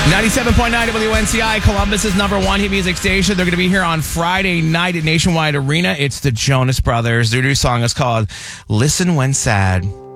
97.9 WNCI, Columbus's number one hit music station. They're going to be here on Friday night at Nationwide Arena. It's the Jonas Brothers. Their new song is called Listen When Sad.